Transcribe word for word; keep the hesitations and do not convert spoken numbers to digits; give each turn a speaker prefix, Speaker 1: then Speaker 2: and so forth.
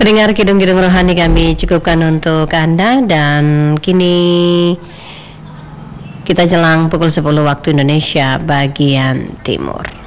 Speaker 1: Pendengar Kidung-Kidung Rohani kami cukupkan untuk Anda, dan kini kita jelang pukul sepuluh waktu Indonesia bagian Timur.